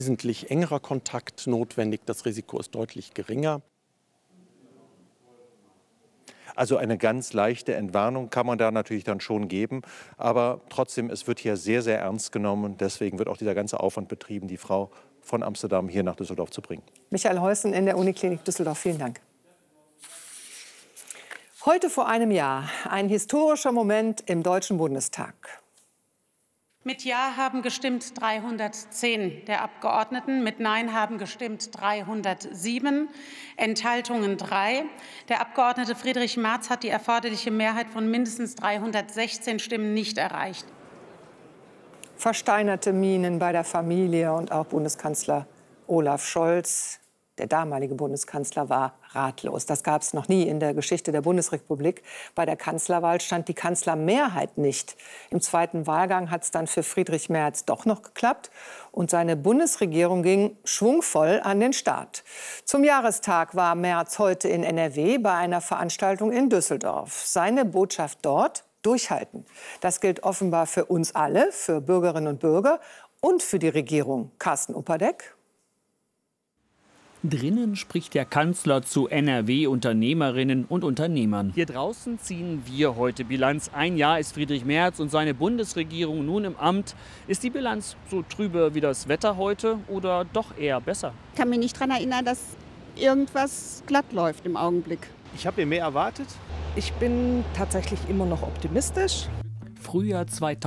Wesentlich engerer Kontakt notwendig, das Risiko ist deutlich geringer. Also eine ganz leichte Entwarnung kann man da natürlich dann schon geben. Aber trotzdem, es wird hier sehr, sehr ernst genommen. Deswegen wird auch dieser ganze Aufwand betrieben, die Frau von Amsterdam hier nach Düsseldorf zu bringen. Michael Heusen in der Uniklinik Düsseldorf. Vielen Dank. Heute vor einem Jahr ein historischer Moment im Deutschen Bundestag. Mit Ja haben gestimmt 310 der Abgeordneten, mit Nein haben gestimmt 307, Enthaltungen 3. Der Abgeordnete Friedrich Merz hat die erforderliche Mehrheit von mindestens 316 Stimmen nicht erreicht. Versteinerte Mienen bei der Familie und auch Bundeskanzler Olaf Scholz. Der damalige Bundeskanzler war ratlos. Das gab es noch nie in der Geschichte der Bundesrepublik. Bei der Kanzlerwahl stand die Kanzlermehrheit nicht. Im zweiten Wahlgang hat es dann für Friedrich Merz doch noch geklappt. Und seine Bundesregierung ging schwungvoll an den Start. Zum Jahrestag war Merz heute in NRW bei einer Veranstaltung in Düsseldorf. Seine Botschaft dort: durchhalten. Das gilt offenbar für uns alle, für Bürgerinnen und Bürger und für die Regierung. Carsten Upperdeck. Drinnen spricht der Kanzler zu NRW-Unternehmerinnen und Unternehmern. Hier draußen ziehen wir heute Bilanz. Ein Jahr ist Friedrich Merz und seine Bundesregierung nun im Amt. Ist die Bilanz so trübe wie das Wetter heute oder doch eher besser? Ich kann mich nicht daran erinnern, dass irgendwas glatt läuft im Augenblick. Ich habe mir mehr erwartet. Ich bin tatsächlich immer noch optimistisch. Frühjahr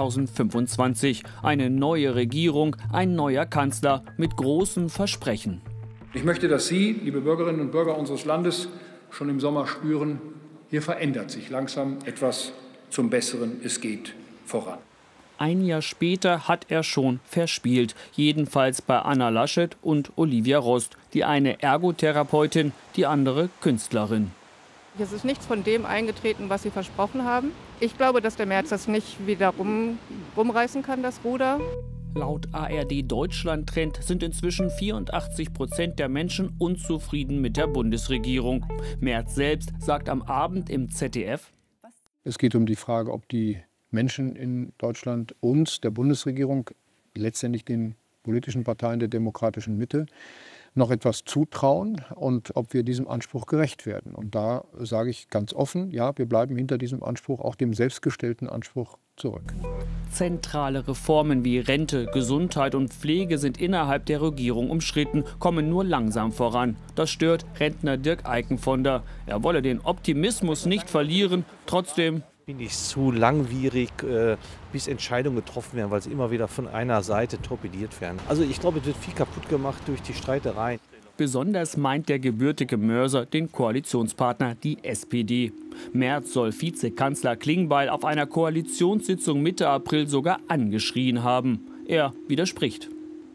2025. Eine neue Regierung, ein neuer Kanzler mit großen Versprechen. Ich möchte, dass Sie, liebe Bürgerinnen und Bürger unseres Landes, schon im Sommer spüren, hier verändert sich langsam etwas zum Besseren. Es geht voran. Ein Jahr später hat er schon verspielt. Jedenfalls bei Anna Laschet und Olivia Rost. Die eine Ergotherapeutin, die andere Künstlerin. Es ist nichts von dem eingetreten, was Sie versprochen haben. Ich glaube, dass der Merz das nicht wieder rumreißen kann, das Ruder. Laut ARD Deutschland-Trend sind inzwischen 84% der Menschen unzufrieden mit der Bundesregierung. Merz selbst sagt am Abend im ZDF: Es geht um die Frage, ob die Menschen in Deutschland uns, der Bundesregierung, letztendlich den politischen Parteien der demokratischen Mitte, noch etwas zutrauen und ob wir diesem Anspruch gerecht werden. Und da sage ich ganz offen, ja, wir bleiben hinter diesem Anspruch, auch dem selbstgestellten Anspruch, zurück. Zentrale Reformen wie Rente, Gesundheit und Pflege sind innerhalb der Regierung umstritten, kommen nur langsam voran. Das stört Rentner Dirk Eikenfonder. Er wolle den Optimismus nicht verlieren, trotzdem Finde ich zu langwierig, bis Entscheidungen getroffen werden, weil sie immer wieder von einer Seite torpediert werden. Also ich glaube, es wird viel kaputt gemacht durch die Streitereien. Besonders meint der gebürtige Mörser den Koalitionspartner, die SPD. Merz soll Vizekanzler Klingbeil auf einer Koalitionssitzung Mitte April sogar angeschrien haben. Er widerspricht.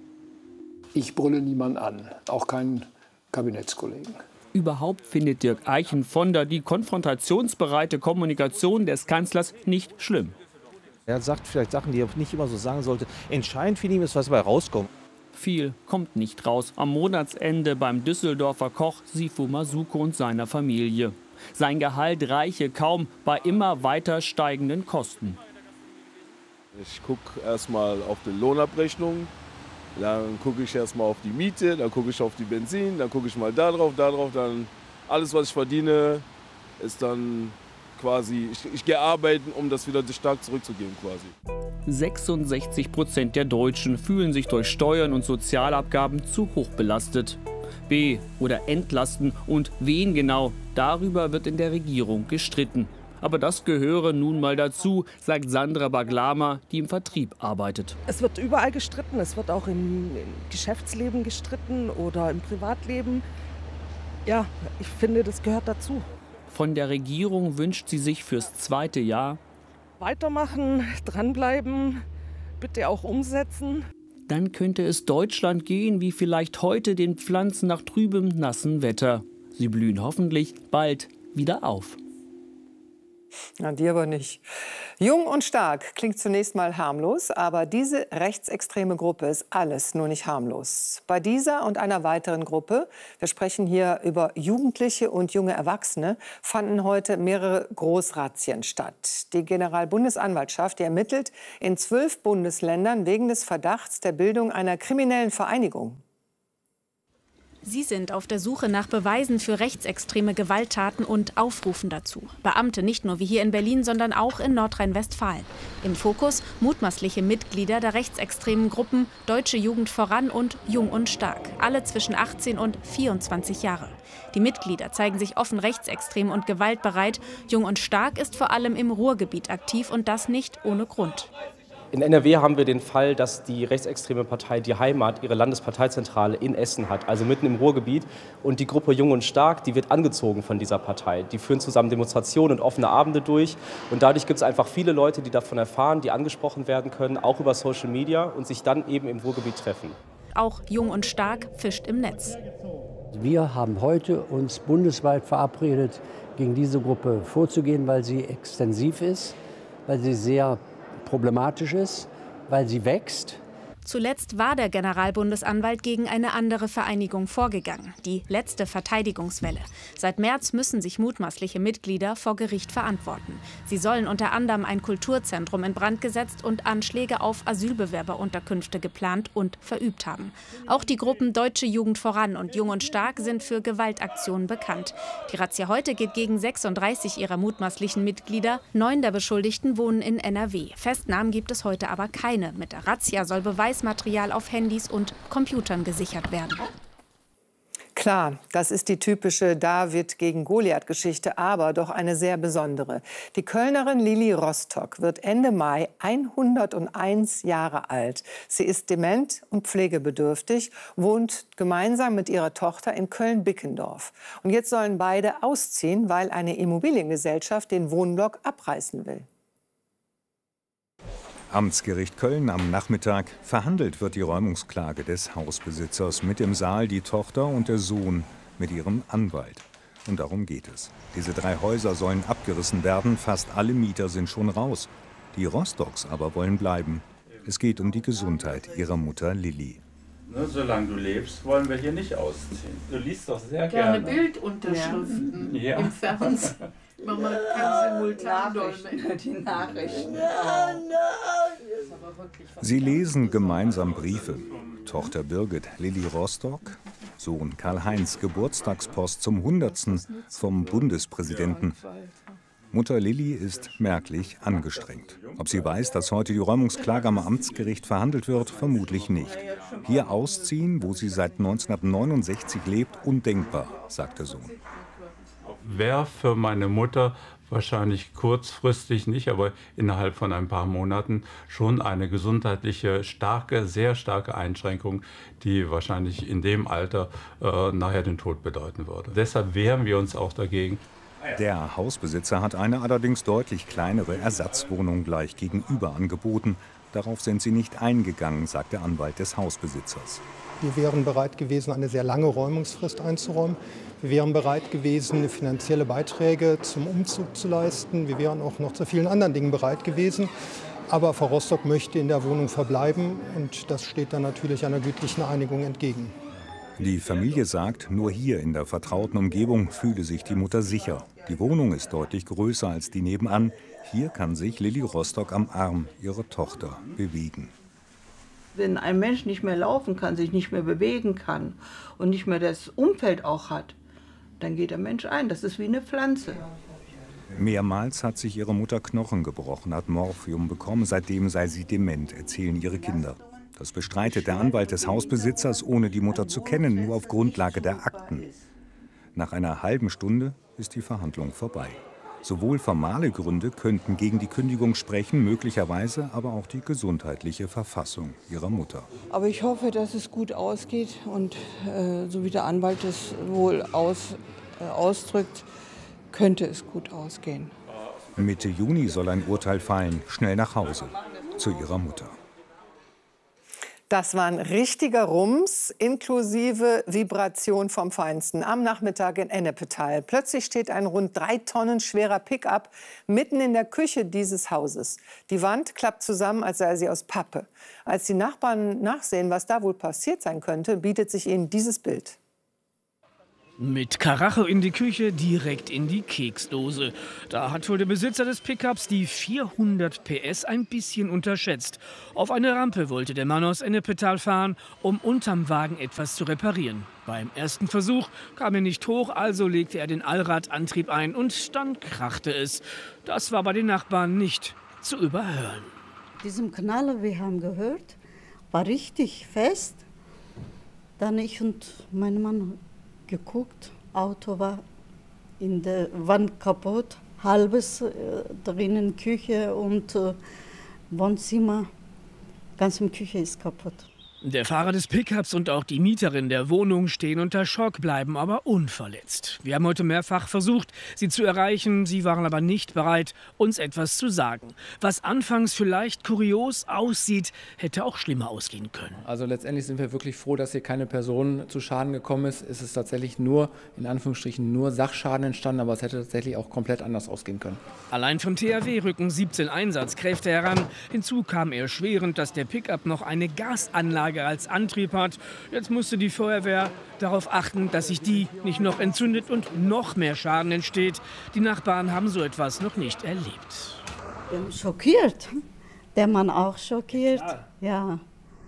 Ich brülle niemanden an, auch keinen Kabinettskollegen. Überhaupt findet Dirk Eikenfonder die konfrontationsbereite Kommunikation des Kanzlers nicht schlimm. Er sagt vielleicht Sachen, die er nicht immer so sagen sollte. Entscheidend für ihn ist, was dabei rauskommt. Viel kommt nicht raus. Am Monatsende beim Düsseldorfer Koch Sifu Masuko und seiner Familie. Sein Gehalt reiche kaum bei immer weiter steigenden Kosten. Ich gucke erstmal auf die Lohnabrechnung, dann gucke ich erstmal auf die Miete, dann gucke ich auf die Benzin, dann gucke ich mal da drauf, dann alles, was ich verdiene, ist dann quasi, ich gehe arbeiten, um das wieder stark zurückzugeben quasi. 66% der Deutschen fühlen sich durch Steuern und Sozialabgaben zu hoch belastet. Oder entlasten und wen genau, darüber wird in der Regierung gestritten. Aber das gehöre nun mal dazu, sagt Sandra Baglama, die im Vertrieb arbeitet. Es wird überall gestritten, es wird auch im Geschäftsleben gestritten oder im Privatleben. Ja, ich finde, das gehört dazu. Von der Regierung wünscht sie sich fürs zweite Jahr: weitermachen, dranbleiben, bitte auch umsetzen. Dann könnte es Deutschland gehen wie vielleicht heute den Pflanzen nach trübem, nassen Wetter. Sie blühen hoffentlich bald wieder auf. Na, die aber nicht. Jung und stark klingt zunächst mal harmlos, aber diese rechtsextreme Gruppe ist alles nur nicht harmlos. Bei dieser und einer weiteren Gruppe, wir sprechen hier über Jugendliche und junge Erwachsene, fanden heute mehrere Großrazzien statt. Die Generalbundesanwaltschaft, die ermittelt in 12 Bundesländern wegen des Verdachts der Bildung einer kriminellen Vereinigung. Sie sind auf der Suche nach Beweisen für rechtsextreme Gewalttaten und aufrufen dazu. Beamte nicht nur wie hier in Berlin, sondern auch in Nordrhein-Westfalen. Im Fokus mutmaßliche Mitglieder der rechtsextremen Gruppen Deutsche Jugend voran und Jung und stark. Alle zwischen 18 und 24 Jahre. Die Mitglieder zeigen sich offen rechtsextrem und gewaltbereit. Jung und stark ist vor allem im Ruhrgebiet aktiv und das nicht ohne Grund. In NRW haben wir den Fall, dass die rechtsextreme Partei Die Heimat ihre Landesparteizentrale in Essen hat, also mitten im Ruhrgebiet. Und die Gruppe Jung und stark, die wird angezogen von dieser Partei. Die führen zusammen Demonstrationen und offene Abende durch. Und dadurch gibt es einfach viele Leute, die davon erfahren, die angesprochen werden können, auch über Social Media und sich dann eben im Ruhrgebiet treffen. Auch Jung und stark fischt im Netz. Wir haben heute uns bundesweit verabredet, gegen diese Gruppe vorzugehen, weil sie extensiv ist, weil sie sehr problematisch ist, weil sie wächst. Zuletzt war der Generalbundesanwalt gegen eine andere Vereinigung vorgegangen, die letzte Verteidigungswelle. Seit März müssen sich mutmaßliche Mitglieder vor Gericht verantworten. Sie sollen unter anderem ein Kulturzentrum in Brand gesetzt und Anschläge auf Asylbewerberunterkünfte geplant und verübt haben. Auch die Gruppen Deutsche Jugend voran und Jung und stark sind für Gewaltaktionen bekannt. Die Razzia heute geht gegen 36 ihrer mutmaßlichen Mitglieder. 9 der Beschuldigten wohnen in NRW. Festnahmen gibt es heute aber keine. Mit der Razzia soll Beweismaterial auf Handys und Computern gesichert werden. Klar, das ist die typische David gegen Goliath-Geschichte, aber doch eine sehr besondere. Die Kölnerin Lili Rostock wird Ende Mai 101 Jahre alt. Sie ist dement und pflegebedürftig, wohnt gemeinsam mit ihrer Tochter in Köln-Bickendorf. Und jetzt sollen beide ausziehen, weil eine Immobiliengesellschaft den Wohnblock abreißen will. Amtsgericht Köln am Nachmittag. Verhandelt wird die Räumungsklage des Hausbesitzers. Mit im Saal die Tochter und der Sohn mit ihrem Anwalt. Und darum geht es. Diese 3 Häuser sollen abgerissen werden. Fast alle Mieter sind schon raus. Die Rostocks aber wollen bleiben. Es geht um die Gesundheit ihrer Mutter Lilly. Solange du lebst, wollen wir hier nicht ausziehen. Du liest doch sehr gerne. Bildunterschriften im Fernsehen. Mama kann simultan dolmetschen. Die Nachrichten. Sie lesen gemeinsam Briefe. Tochter Birgit Lilly Rostock, Sohn Karl-Heinz, Geburtstagspost zum 100. vom Bundespräsidenten. Mutter Lilly ist merklich angestrengt. Ob sie weiß, dass heute die Räumungsklage am Amtsgericht verhandelt wird, vermutlich nicht. Hier ausziehen, wo sie seit 1969 lebt, undenkbar, sagt der Sohn. Wäre für meine Mutter wahrscheinlich kurzfristig nicht, aber innerhalb von ein paar Monaten schon eine gesundheitliche, sehr starke Einschränkung, die wahrscheinlich in dem Alter nachher den Tod bedeuten würde. Deshalb wehren wir uns auch dagegen. Der Hausbesitzer hat eine allerdings deutlich kleinere Ersatzwohnung gleich gegenüber angeboten. Darauf sind sie nicht eingegangen, sagt der Anwalt des Hausbesitzers. Wir wären bereit gewesen, eine sehr lange Räumungsfrist einzuräumen. Wir wären bereit gewesen, finanzielle Beiträge zum Umzug zu leisten. Wir wären auch noch zu vielen anderen Dingen bereit gewesen. Aber Frau Rostock möchte in der Wohnung verbleiben und das steht dann natürlich einer gütlichen Einigung entgegen. Die Familie sagt, nur hier in der vertrauten Umgebung fühle sich die Mutter sicher. Die Wohnung ist deutlich größer als die nebenan. Hier kann sich Lilly Rostock am Arm ihrer Tochter bewegen. Wenn ein Mensch nicht mehr laufen kann, sich nicht mehr bewegen kann und nicht mehr das Umfeld auch hat, dann geht der Mensch ein. Das ist wie eine Pflanze. Mehrmals hat sich ihre Mutter Knochen gebrochen, hat Morphium bekommen. Seitdem sei sie dement, erzählen ihre Kinder. Das bestreitet der Anwalt des Hausbesitzers, ohne die Mutter zu kennen, nur auf Grundlage der Akten. Nach einer halben Stunde ist die Verhandlung vorbei. Sowohl formale Gründe könnten gegen die Kündigung sprechen, möglicherweise aber auch die gesundheitliche Verfassung ihrer Mutter. Aber ich hoffe, dass es gut ausgeht und so wie der Anwalt es wohl ausdrückt, könnte es gut ausgehen. Mitte Juni soll ein Urteil fallen, schnell nach Hause, zu ihrer Mutter. Das war ein richtiger Rums, inklusive Vibration vom Feinsten. Am Nachmittag in Ennepetal. Plötzlich steht ein rund 3 Tonnen schwerer Pickup mitten in der Küche dieses Hauses. Die Wand klappt zusammen, als sei sie aus Pappe. Als die Nachbarn nachsehen, was da wohl passiert sein könnte, bietet sich ihnen dieses Bild. Mit Karacho in die Küche, direkt in die Keksdose. Da hat wohl der Besitzer des Pickups die 400 PS ein bisschen unterschätzt. Auf eine Rampe wollte der Mann aus Ennepetal fahren, um unterm Wagen etwas zu reparieren. Beim ersten Versuch kam er nicht hoch, also legte er den Allradantrieb ein und dann krachte es. Das war bei den Nachbarn nicht zu überhören. Diesem Knaller, wir haben gehört, war richtig fest. Dann ich und mein Mann geguckt, Auto war in der Wand kaputt, halbes drinnen Küche und Wohnzimmer, ganze Küche ist kaputt. Der Fahrer des Pickups und auch die Mieterin der Wohnung stehen unter Schock, bleiben aber unverletzt. Wir haben heute mehrfach versucht, sie zu erreichen. Sie waren aber nicht bereit, uns etwas zu sagen. Was anfangs vielleicht kurios aussieht, hätte auch schlimmer ausgehen können. Also letztendlich sind wir wirklich froh, dass hier keine Person zu Schaden gekommen ist. Es ist tatsächlich nur, in Anführungsstrichen, nur Sachschaden entstanden, aber es hätte tatsächlich auch komplett anders ausgehen können. Allein vom THW rücken 17 Einsatzkräfte heran. Hinzu kam erschwerend, dass der Pickup noch eine Gasanlage als Antrieb hat. Jetzt musste die Feuerwehr darauf achten, dass sich die nicht noch entzündet und noch mehr Schaden entsteht. Die Nachbarn haben so etwas noch nicht erlebt. Ich bin schockiert. Der Mann auch schockiert. Ja.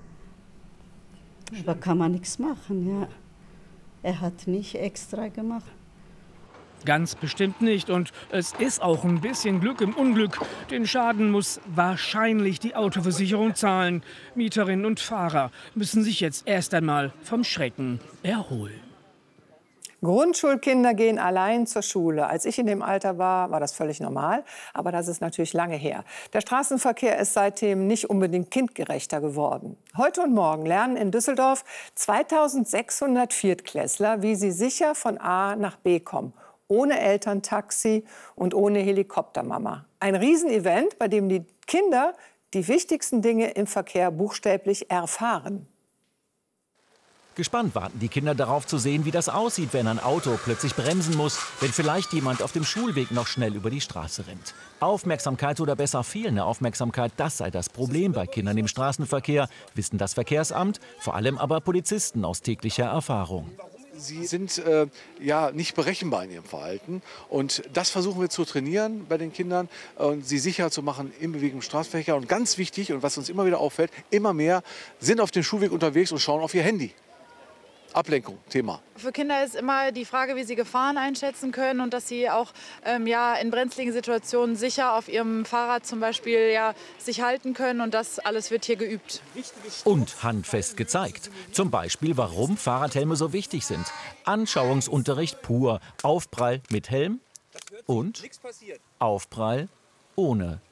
Da kann man nichts machen. Ja. Er hat nicht extra gemacht. Ganz bestimmt nicht. Und es ist auch ein bisschen Glück im Unglück. Den Schaden muss wahrscheinlich die Autoversicherung zahlen. Mieterinnen und Fahrer müssen sich jetzt erst einmal vom Schrecken erholen. Grundschulkinder gehen allein zur Schule. Als ich in dem Alter war, war das völlig normal. Aber das ist natürlich lange her. Der Straßenverkehr ist seitdem nicht unbedingt kindgerechter geworden. Heute und morgen lernen in Düsseldorf 2600 Viertklässler, wie sie sicher von A nach B kommen. Ohne Elterntaxi und ohne Helikoptermama. Ein Riesenevent, bei dem die Kinder die wichtigsten Dinge im Verkehr buchstäblich erfahren. Gespannt warten die Kinder darauf zu sehen, wie das aussieht, wenn ein Auto plötzlich bremsen muss, wenn vielleicht jemand auf dem Schulweg noch schnell über die Straße rennt. Aufmerksamkeit oder besser fehlende Aufmerksamkeit, das sei das Problem bei Kindern im Straßenverkehr, wissen das Verkehrsamt, vor allem aber Polizisten aus täglicher Erfahrung. Sie sind nicht berechenbar in ihrem Verhalten. Und das versuchen wir zu trainieren bei den Kindern und sie sicher zu machen im Bewegung Straßenverkehr. Und ganz wichtig, und was uns immer wieder auffällt, immer mehr sind auf dem Schulweg unterwegs und schauen auf ihr Handy. Ablenkung, Thema. Für Kinder ist immer die Frage, wie sie Gefahren einschätzen können und dass sie auch in brenzligen Situationen sicher auf ihrem Fahrrad zum Beispiel sich halten können. Und das alles wird hier geübt. Und handfest gezeigt. Zum Beispiel, warum Fahrradhelme so wichtig sind. Anschauungsunterricht pur. Aufprall mit Helm und Aufprall ohne.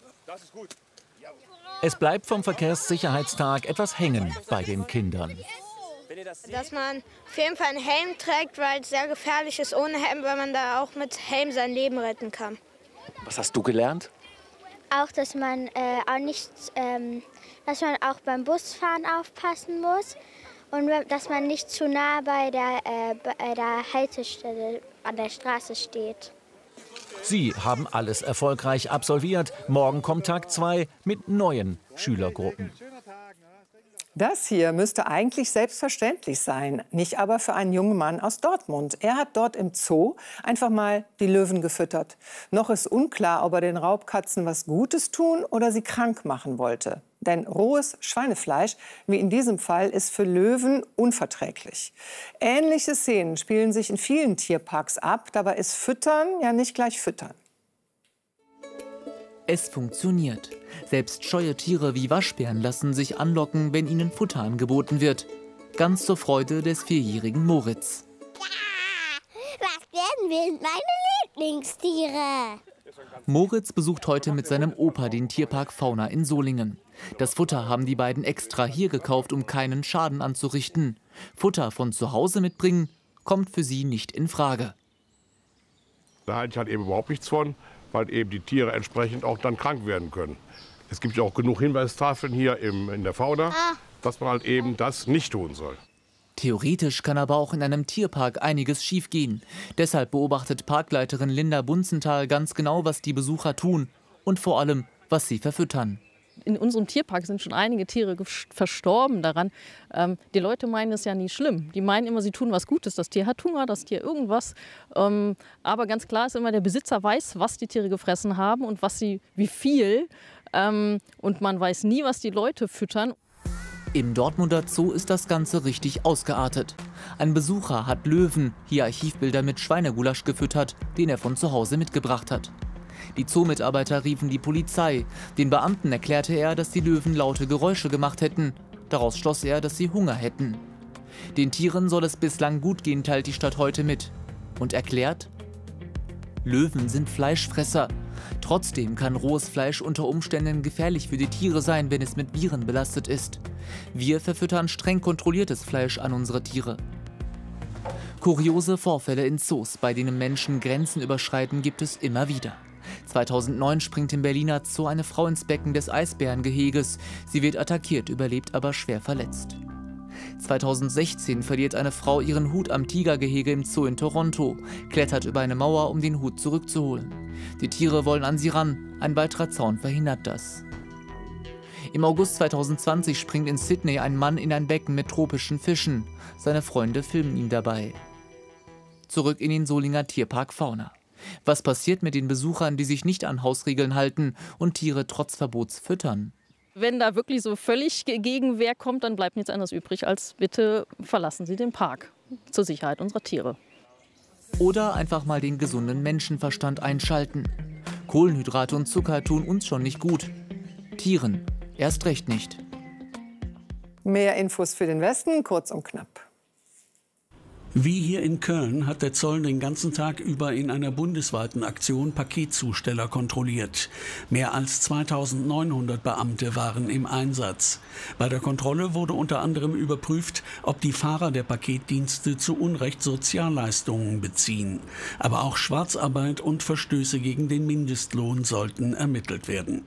Es bleibt vom Verkehrssicherheitstag etwas hängen bei den Kindern. Dass man auf jeden Fall einen Helm trägt, weil es sehr gefährlich ist ohne Helm, weil man da auch mit Helm sein Leben retten kann. Was hast du gelernt? Auch, dass man auch beim Busfahren aufpassen muss und dass man nicht zu nah bei der Haltestelle an der Straße steht. Sie haben alles erfolgreich absolviert. Morgen kommt Tag 2 mit neuen Schülergruppen. Das hier müsste eigentlich selbstverständlich sein, nicht aber für einen jungen Mann aus Dortmund. Er hat dort im Zoo einfach mal die Löwen gefüttert. Noch ist unklar, ob er den Raubkatzen was Gutes tun oder sie krank machen wollte. Denn rohes Schweinefleisch, wie in diesem Fall, ist für Löwen unverträglich. Ähnliche Szenen spielen sich in vielen Tierparks ab. Dabei ist Füttern ja nicht gleich Füttern. Es funktioniert. Selbst scheue Tiere wie Waschbären lassen sich anlocken, wenn ihnen Futter angeboten wird. Ganz zur Freude des 4-jährigen Moritz. Ja, Waschbären sind meine Lieblingstiere. Moritz besucht heute mit seinem Opa den Tierpark Fauna in Solingen. Das Futter haben die beiden extra hier gekauft, um keinen Schaden anzurichten. Futter von zu Hause mitbringen, kommt für sie nicht in Frage. Da halte ich halt eben überhaupt nichts von, weil eben die Tiere entsprechend auch dann krank werden können. Es gibt ja auch genug Hinweistafeln hier in der Fauna, dass man halt eben das nicht tun soll. Theoretisch kann aber auch in einem Tierpark einiges schiefgehen. Deshalb beobachtet Parkleiterin Linda Bunzenthal ganz genau, was die Besucher tun und vor allem, was sie verfüttern. In unserem Tierpark sind schon einige Tiere verstorben daran. Die Leute meinen es ja nie schlimm. Die meinen immer, sie tun was Gutes. Das Tier hat Hunger, das Tier irgendwas. Aber ganz klar ist immer, der Besitzer weiß, was die Tiere gefressen haben und wie viel. Und man weiß nie, was die Leute füttern. Im Dortmunder Zoo ist das Ganze richtig ausgeartet. Ein Besucher hat Löwen, hier Archivbilder mit Schweinegulasch gefüttert, den er von zu Hause mitgebracht hat. Die Zoomitarbeiter riefen die Polizei. Den Beamten erklärte er, dass die Löwen laute Geräusche gemacht hätten. Daraus schloss er, dass sie Hunger hätten. Den Tieren soll es bislang gut gehen, teilt die Stadt heute mit. Und erklärt: Löwen sind Fleischfresser. Trotzdem kann rohes Fleisch unter Umständen gefährlich für die Tiere sein, wenn es mit Viren belastet ist. Wir verfüttern streng kontrolliertes Fleisch an unsere Tiere. Kuriose Vorfälle in Zoos, bei denen Menschen Grenzen überschreiten, gibt es immer wieder. 2009 springt im Berliner Zoo eine Frau ins Becken des Eisbärengeheges. Sie wird attackiert, überlebt aber schwer verletzt. 2016 verliert eine Frau ihren Hut am Tigergehege im Zoo in Toronto, klettert über eine Mauer, um den Hut zurückzuholen. Die Tiere wollen an sie ran, ein weiterer Zaun verhindert das. Im August 2020 springt in Sydney ein Mann in ein Becken mit tropischen Fischen. Seine Freunde filmen ihn dabei. Zurück in den Solinger Tierpark Fauna. Was passiert mit den Besuchern, die sich nicht an Hausregeln halten und Tiere trotz Verbots füttern? Wenn da wirklich so völlig Gegenwehr kommt, dann bleibt nichts anderes übrig, als bitte verlassen Sie den Park zur Sicherheit unserer Tiere. Oder einfach mal den gesunden Menschenverstand einschalten. Kohlenhydrate und Zucker tun uns schon nicht gut. Tieren erst recht nicht. Mehr Infos für den Westen, kurz und knapp. Wie hier in Köln hat der Zoll den ganzen Tag über in einer bundesweiten Aktion Paketzusteller kontrolliert. Mehr als 2900 Beamte waren im Einsatz. Bei der Kontrolle wurde unter anderem überprüft, ob die Fahrer der Paketdienste zu Unrecht Sozialleistungen beziehen. Aber auch Schwarzarbeit und Verstöße gegen den Mindestlohn sollten ermittelt werden.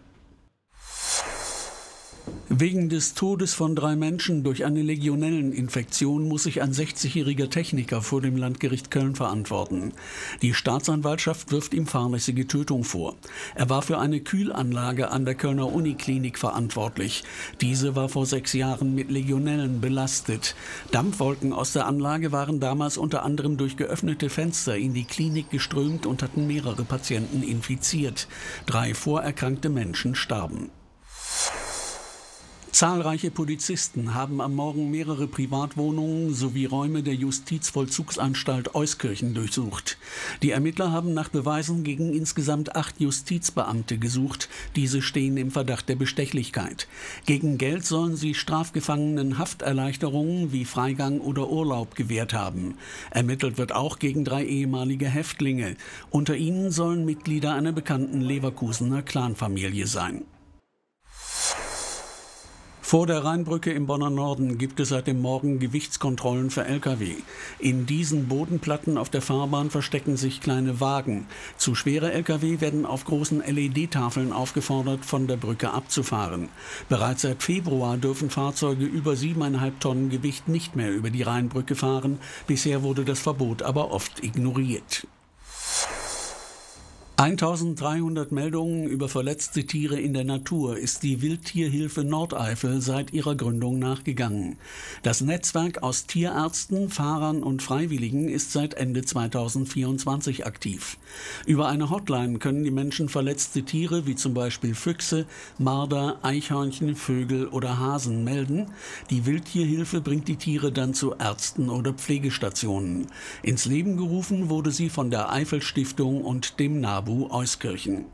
Wegen des Todes von 3 Menschen durch eine Legionelleninfektion muss sich ein 60-jähriger Techniker vor dem Landgericht Köln verantworten. Die Staatsanwaltschaft wirft ihm fahrlässige Tötung vor. Er war für eine Kühlanlage an der Kölner Uniklinik verantwortlich. Diese war vor 6 Jahren mit Legionellen belastet. Dampfwolken aus der Anlage waren damals unter anderem durch geöffnete Fenster in die Klinik geströmt und hatten mehrere Patienten infiziert. 3 vorerkrankte Menschen starben. Zahlreiche Polizisten haben am Morgen mehrere Privatwohnungen sowie Räume der Justizvollzugsanstalt Euskirchen durchsucht. Die Ermittler haben nach Beweisen gegen insgesamt 8 Justizbeamte gesucht. Diese stehen im Verdacht der Bestechlichkeit. Gegen Geld sollen sie Strafgefangenen Hafterleichterungen wie Freigang oder Urlaub gewährt haben. Ermittelt wird auch gegen 3 ehemalige Häftlinge. Unter ihnen sollen Mitglieder einer bekannten Leverkusener Clanfamilie sein. Vor der Rheinbrücke im Bonner Norden gibt es seit dem Morgen Gewichtskontrollen für Lkw. In diesen Bodenplatten auf der Fahrbahn verstecken sich kleine Wagen. Zu schwere Lkw werden auf großen LED-Tafeln aufgefordert, von der Brücke abzufahren. Bereits seit Februar dürfen Fahrzeuge über 7,5 Tonnen Gewicht nicht mehr über die Rheinbrücke fahren. Bisher wurde das Verbot aber oft ignoriert. 1300 Meldungen über verletzte Tiere in der Natur ist die Wildtierhilfe Nordeifel seit ihrer Gründung nachgegangen. Das Netzwerk aus Tierärzten, Fahrern und Freiwilligen ist seit Ende 2024 aktiv. Über eine Hotline können die Menschen verletzte Tiere wie zum Beispiel Füchse, Marder, Eichhörnchen, Vögel oder Hasen melden. Die Wildtierhilfe bringt die Tiere dann zu Ärzten oder Pflegestationen. Ins Leben gerufen wurde sie von der Eifel-Stiftung und dem NABU Euskirchen.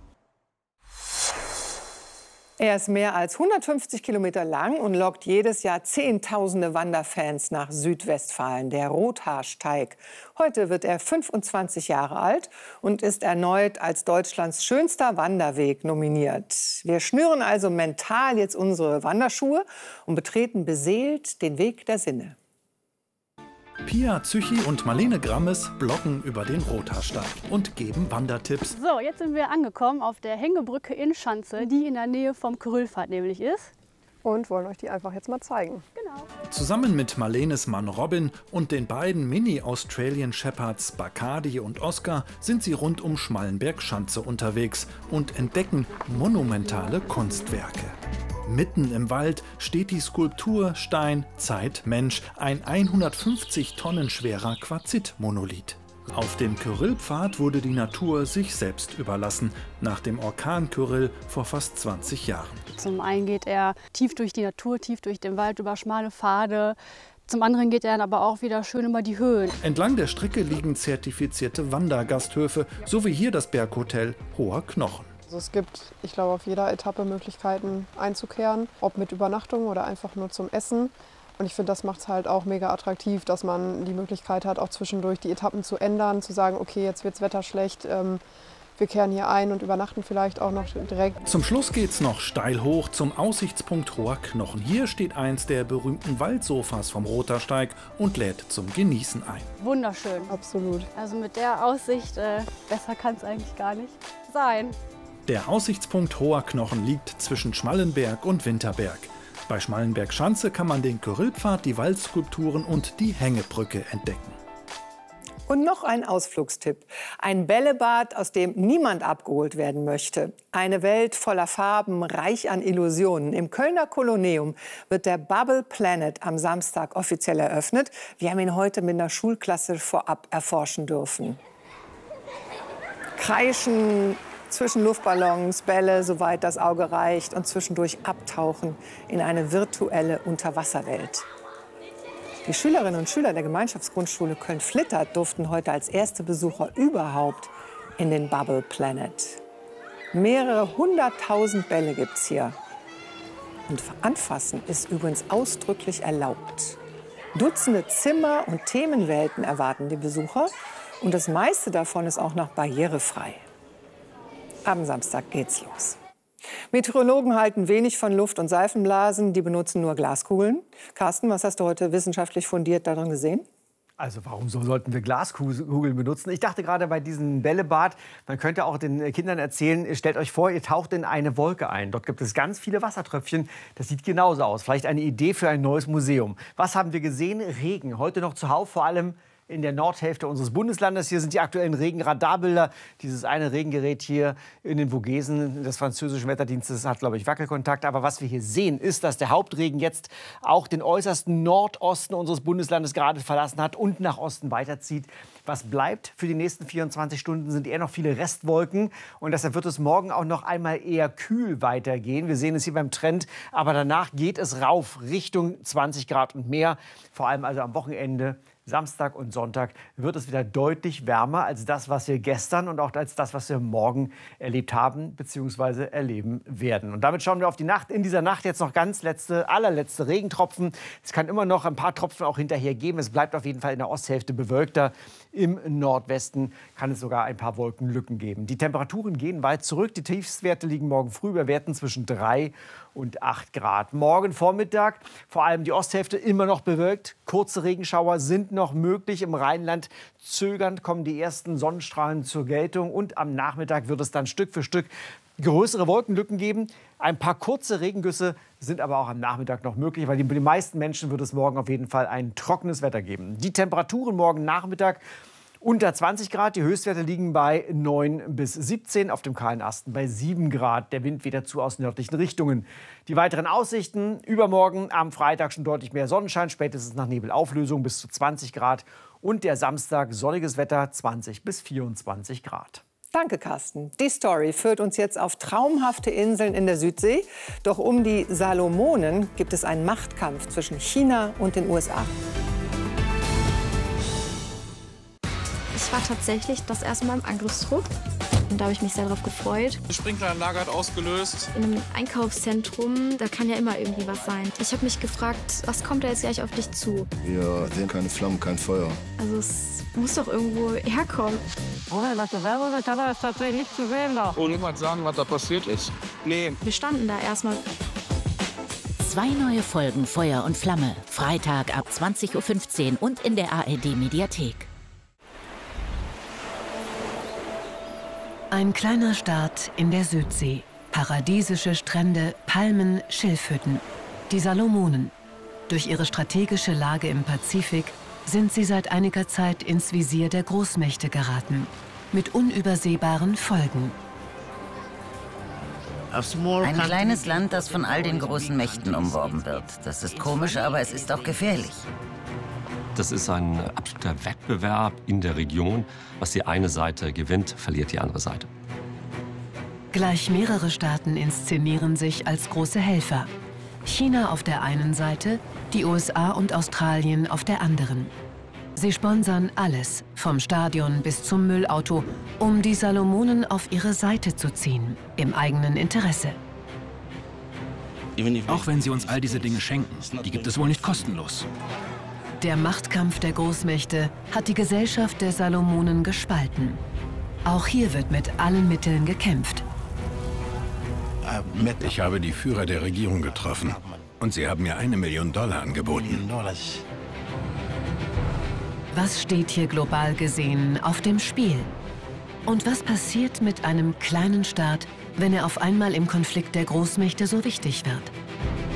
Er ist mehr als 150 Kilometer lang und lockt jedes Jahr Zehntausende Wanderfans nach Südwestfalen, der Rothaarsteig. Heute wird er 25 Jahre alt und ist erneut als Deutschlands schönster Wanderweg nominiert. Wir schnüren also mental jetzt unsere Wanderschuhe und betreten beseelt den Weg der Sinne. Pia Züchi und Marlene Grammes bloggen über den Rothaarsteig und geben Wandertipps. So, jetzt sind wir angekommen auf der Hängebrücke in Schanze, die in der Nähe vom Krüllpfad nämlich ist. und wollen euch die einfach jetzt mal zeigen. Genau. Zusammen mit Marlenes Mann Robin und den beiden Mini-Australian Shepherds Bacardi und Oscar sind sie rund um Schmallenberg-Schanze unterwegs und entdecken monumentale Kunstwerke. Mitten im Wald steht die Skulptur Stein, Zeit, Mensch, ein 150 Tonnen schwerer Quarzit-Monolith. Auf dem Kyrillpfad wurde die Natur sich selbst überlassen, nach dem Orkan Kyrill vor fast 20 Jahren. Zum einen geht er tief durch die Natur, tief durch den Wald, über schmale Pfade. Zum anderen geht er dann aber auch wieder schön über die Höhen. Entlang der Strecke liegen zertifizierte Wandergasthöfe, so wie hier das Berghotel Hoher Knochen. Also es gibt, ich glaube, auf jeder Etappe Möglichkeiten einzukehren, ob mit Übernachtung oder einfach nur zum Essen. Und ich finde, das macht es halt auch mega attraktiv, dass man die Möglichkeit hat, auch zwischendurch die Etappen zu ändern, zu sagen, okay, jetzt wird das Wetter schlecht, wir kehren hier ein und übernachten vielleicht auch noch direkt. Zum Schluss geht's noch steil hoch zum Aussichtspunkt Hoher Knochen. Hier steht eins der berühmten Waldsofas vom Rothaarsteig und lädt zum Genießen ein. Wunderschön. Absolut. Also mit der Aussicht, besser kann es eigentlich gar nicht sein. Der Aussichtspunkt Hoher Knochen liegt zwischen Schmallenberg und Winterberg. Bei Schmallenberg-Schanze kann man den Kyrillpfad, die Waldskulpturen und die Hängebrücke entdecken. Und noch ein Ausflugstipp. Ein Bällebad, aus dem niemand abgeholt werden möchte. Eine Welt voller Farben, reich an Illusionen. Im Kölner Kolosseum wird der Bubble Planet am Samstag offiziell eröffnet. Wir haben ihn heute mit einer Schulklasse vorab erforschen dürfen. Kreischen zwischen Luftballons, Bälle, soweit das Auge reicht, und zwischendurch abtauchen in eine virtuelle Unterwasserwelt. Die Schülerinnen und Schüler der Gemeinschaftsgrundschule Köln-Flittert durften heute als erste Besucher überhaupt in den Bubble Planet. Mehrere 100.000 Bälle gibt's hier. Und anfassen ist übrigens ausdrücklich erlaubt. Dutzende Zimmer und Themenwelten erwarten die Besucher. Und das meiste davon ist auch noch barrierefrei. Am Samstag geht's los. Meteorologen halten wenig von Luft- und Seifenblasen, die benutzen nur Glaskugeln. Carsten, was hast du heute wissenschaftlich fundiert darin gesehen? Also warum sollten wir Glaskugeln benutzen? Ich dachte gerade bei diesem Bällebad, man könnte auch den Kindern erzählen, stellt euch vor, ihr taucht in eine Wolke ein. Dort gibt es ganz viele Wassertröpfchen. Das sieht genauso aus. Vielleicht eine Idee für ein neues Museum. Was haben wir gesehen? Regen. Heute noch zuhauf, vor allem in der Nordhälfte unseres Bundeslandes. Hier sind die aktuellen Regenradarbilder. Dieses eine Regengerät hier in den Vogesen des französischen Wetterdienstes hat, glaube ich, Wackelkontakt. Aber was wir hier sehen, ist, dass der Hauptregen jetzt auch den äußersten Nordosten unseres Bundeslandes gerade verlassen hat und nach Osten weiterzieht. Was bleibt für die nächsten 24 Stunden sind eher noch viele Restwolken. Und deshalb wird es morgen auch noch einmal eher kühl weitergehen. Wir sehen es hier beim Trend. Aber danach geht es rauf Richtung 20 Grad und mehr. Vor allem also am Wochenende. Samstag und Sonntag wird es wieder deutlich wärmer als das, was wir gestern und auch als das, was wir morgen erlebt haben bzw. erleben werden. Und damit schauen wir auf die Nacht. In dieser Nacht jetzt noch allerletzte Regentropfen. Es kann immer noch ein paar Tropfen auch hinterher geben. Es bleibt auf jeden Fall in der Osthälfte bewölkter. Im Nordwesten kann es sogar ein paar Wolkenlücken geben. Die Temperaturen gehen weit zurück. Die Tiefstwerte liegen morgen früh bei Werten zwischen 3 und 8 Grad. Morgen Vormittag vor allem die Osthälfte immer noch bewölkt. Kurze Regenschauer sind noch möglich. Im Rheinland zögernd kommen die ersten Sonnenstrahlen zur Geltung. Und am Nachmittag wird es dann Stück für Stück größere Wolkenlücken geben. Ein paar kurze Regengüsse sind aber auch am Nachmittag noch möglich, weil die meisten Menschen wird es morgen auf jeden Fall ein trockenes Wetter geben. Die Temperaturen morgen Nachmittag unter 20 Grad. Die Höchstwerte liegen bei 9 bis 17, auf dem kahlen Asten bei 7 Grad. Der Wind weht dazu aus nördlichen Richtungen. Die weiteren Aussichten: übermorgen am Freitag schon deutlich mehr Sonnenschein, spätestens nach Nebelauflösung bis zu 20 Grad. Und der Samstag sonniges Wetter, 20 bis 24 Grad. Danke, Carsten. Die Story führt uns jetzt auf traumhafte Inseln in der Südsee. Doch um die Salomonen gibt es einen Machtkampf zwischen China und den USA. Ich war tatsächlich das erste Mal im Angriffstrupp. Und da habe ich mich sehr darauf gefreut. Die Sprinkleranlage hat ausgelöst. In einem Einkaufszentrum, da kann ja immer irgendwie was sein. Ich habe mich gefragt, was kommt da jetzt gleich auf dich zu? Wir sehen keine Flammen, kein Feuer. Also es muss doch irgendwo herkommen. Was der Werwolf ist tatsächlich nicht zu sehen da. Und niemand sagen, was da passiert ist. Nee. Wir standen da erstmal. 2 neue Folgen Feuer und Flamme. Freitag ab 20:15 Uhr und in der ARD-Mediathek. Ein kleiner Staat in der Südsee. Paradiesische Strände, Palmen, Schilfhütten. Die Salomonen. Durch ihre strategische Lage im Pazifik sind sie seit einiger Zeit ins Visier der Großmächte geraten, mit unübersehbaren Folgen. Ein kleines Land, das von all den großen Mächten umworben wird. Das ist komisch, aber es ist auch gefährlich. Das ist ein absoluter Wettbewerb in der Region. Was die eine Seite gewinnt, verliert die andere Seite. Gleich mehrere Staaten inszenieren sich als große Helfer. China auf der einen Seite, die USA und Australien auf der anderen. Sie sponsern alles, vom Stadion bis zum Müllauto, um die Salomonen auf ihre Seite zu ziehen, im eigenen Interesse. Auch wenn sie uns all diese Dinge schenken, die gibt es wohl nicht kostenlos. Der Machtkampf der Großmächte hat die Gesellschaft der Salomonen gespalten. Auch hier wird mit allen Mitteln gekämpft. Ich habe die Führer der Regierung getroffen und sie haben mir $1 Million angeboten. Was steht hier global gesehen auf dem Spiel? Und was passiert mit einem kleinen Staat, wenn er auf einmal im Konflikt der Großmächte so wichtig wird?